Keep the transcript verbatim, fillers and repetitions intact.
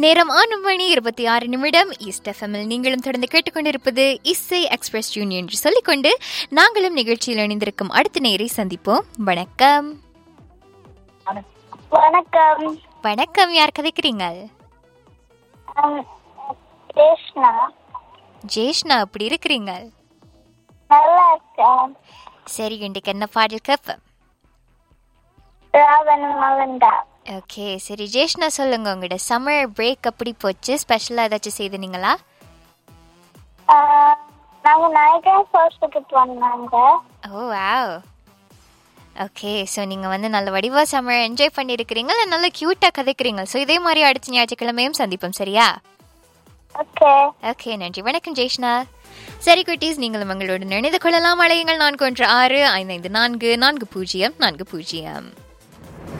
நேரம் ஆறு மணி இருபத்தி ஆறு நிமிடம். ஈஸ்ட் எஃப்எம்மில் நீங்களும் தொடர்ந்து கேட்டுக்கொண்டிருப்பது இசை எக்ஸ்பிரஸ் யூனியன் என்று சொல்லிக்கொண்டு நாங்களும் நிகழ்ச்சியில் இணைந்திருக்கும் அடுத்த நேரை சந்திப்போம். வணக்கம். வணக்கம். வணக்கம். யார் கதைக்கிறீங்க? ஜேஷ்னா. ஜேஷ்னா, அப்படி இருக்கிறீங்க? நல்லா இருக்கேன். சரி, இன்றைக்கு என்ன பாடல் கேட்ப? ராவன் மகன்டா. ஓகே, சரி ஜேஷ்னா, சொல்லுங்க, உங்களோட சம்மர் பிரேக் அப்படி போச்சு? ஸ்பெஷலாக ஏதாச்சும் செய்தீங்களா? நாங்க நாயகன் ஃபர்ஸ்ட்டுக்கு வந்தாங்க. ஓ வாவ். ஓகே, ஸோ நீங்கள் வந்து நல்ல வடிவாக சம்மர் என்ஜாய் பண்ணியிருக்கிறீங்க, நல்ல க்யூட்டாக கதைக்கிறீங்க. ஸோ இதே மாதிரி அடுத்த ஞாயிற்றுக்கிழமையும் சந்திப்போம், சரியா? ஓகே ஓகே, நன்றி. வணக்கம் ஜெய்ஷ்னா. சரி குட்டீஸ், நீங்களும் உங்களோடு நினைந்து கொள்ளலாம். அழையுங்கள் நான்கு ஒன்று ஆறு ஐந்து ஐந்து நான்கு நான்கு பூஜ்ஜியம் நான்கு பூஜ்ஜியம்.